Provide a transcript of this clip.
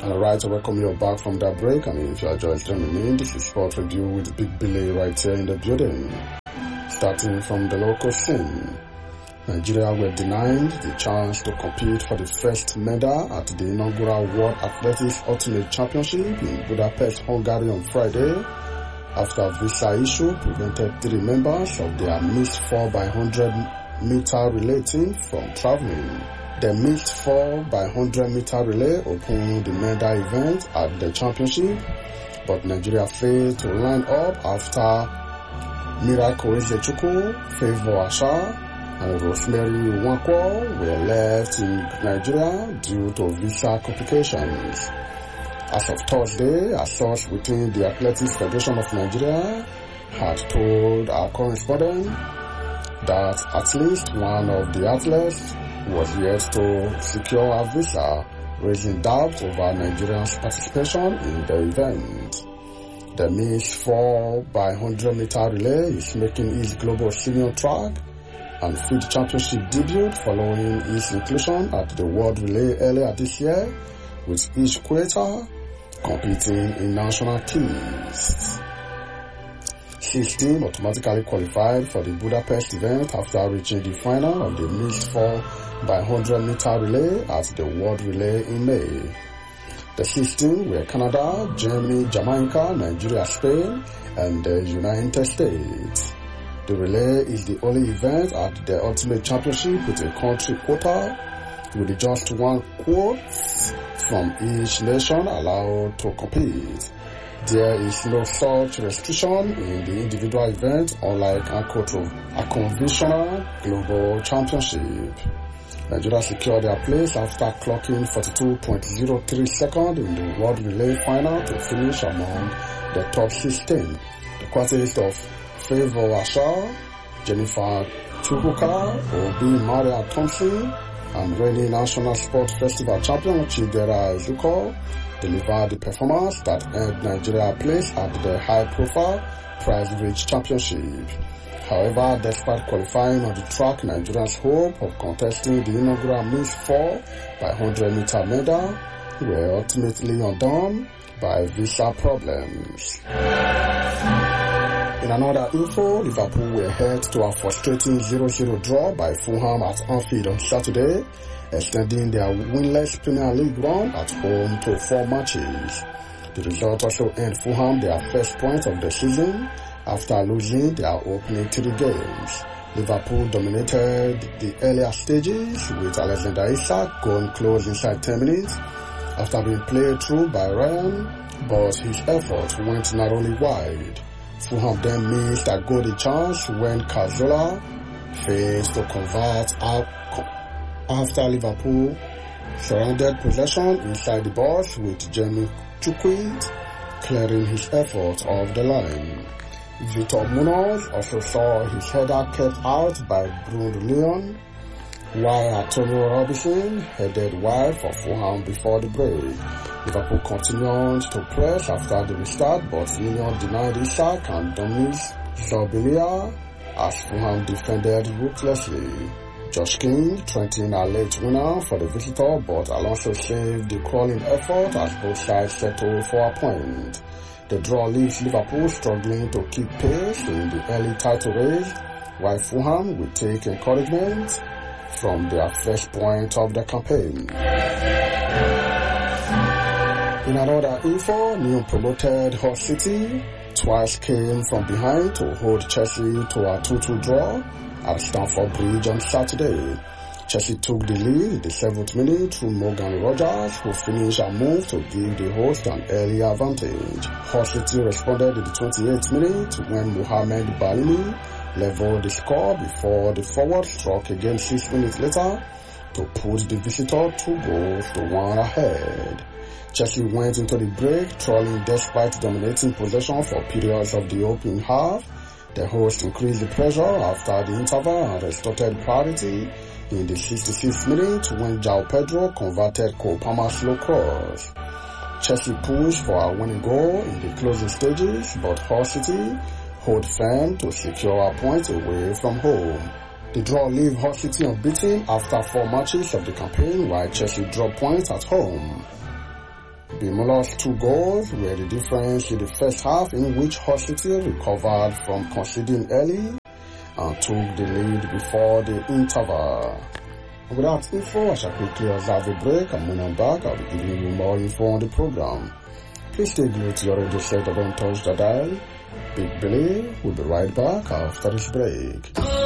Alright, so welcome you back from that break. If you are just joining me, this is Sport Review with Big Billy right here in the building. Starting from the local scene, Nigeria were denied the chance to compete for the first medal at the inaugural World Athletics Ultimate Championship in Budapest, Hungary on Friday, after a visa issue prevented 3 members of their mixed 4x100-meter relay team from traveling. The mixed 4x100-meter relay opened the medal event at the championship, but Nigeria failed to line up after Miracle Ezechukwu, Favour Asha, and Rosemary Nwankwo were left in Nigeria due to visa complications. As of Thursday, a source within the Athletics Federation of Nigeria had told our correspondent that at least one of the athletes was yet to secure a visa, raising doubts over Nigeria's participation in the event. The mixed 4x100-meter relay is making its global senior track and field championship debut following its inclusion at the World Relay earlier this year, with each quota competing in national teams. 16 automatically qualified for the Budapest event after reaching the final of the mixed 4x100-meter relay at the World Relay in May. The 16 were Canada, Germany, Jamaica, Nigeria, Spain, and the United States. The relay is the only event at the Ultimate Championship with a country quota, with just one quote from each nation allowed to compete. There is no such restriction in the individual event, unlike a conventional global championship. Nigeria secured their place after clocking 42.03 seconds in the World Relay final to finish among the top 16. The quartet of Favour Asha, Jennifer Chukwuka, Obi Maria Thompson, and reigning National Sports Festival champion Chidera Ezuko delivered the performance that earned Nigeria a place at the high-profile prize-rich championship. However, despite qualifying on the track, Nigeria's hope of contesting the inaugural mixed 4x100-meter medal were ultimately undone by visa problems. In another info, Liverpool were held to a frustrating 0-0 draw by Fulham at Anfield on Saturday, extending their winless Premier League run at home to 4 matches. The result also earned Fulham their first point of the season after losing their opening 3 games. Liverpool dominated the earlier stages with Alexander Isak going close inside 10 minutes after being played through by Ryan, but his effort went narrowly wide. Fulham then missed a golden chance when Cazorla failed to convert after Liverpool surrendered possession inside the box with Jamie Chukwuka clearing his effort off the line. Victor Munoz also saw his header kept out by Bruno Leon, while Antonio Robinson headed wide for Fulham before the break. Liverpool continued to press after the restart, but Leon denied Isak and Dominic Zobilia as Fulham defended ruthlessly. Josh King threatened a late winner for the visitor, but Alonso saved the crawling effort as both sides settled for a point. The draw leaves Liverpool struggling to keep pace in the early title race, while Fulham will take encouragement from their first point of the campaign. In another info, new promoted Hull City twice came from behind to hold Chelsea to a 2-2 draw at Stamford Bridge on Saturday. Chelsea took the lead in the 7th minute through Morgan Rogers, who finished a move to give the host an early advantage. Hull City responded in the 28th minute when Mohamed Balini leveled the score before the forward struck again 6 minutes later to put the visitor 2-1 ahead. Chelsea went into the break trolling despite dominating possession for periods of the opening half. The host increased the pressure after the interval and restored priority in the 66th minute when João Pedro converted Cole Palmer's slow cross. Chelsea pushed for a winning goal in the closing stages, but Hull City hold firm to secure a point away from home. The draw leaves Hull City unbeaten after 4 matches of the campaign, while Chelsea dropped points at home. Bimola's 2 goals were the difference in the first half, in which Hull City recovered from conceding early and took the lead before the interval. With that info, I shall quickly observe a break, and when I'm back, I'll be giving you more info on the program. Please stay glued to your radio set and don't touch the dial. Big Billy will be right back after this break.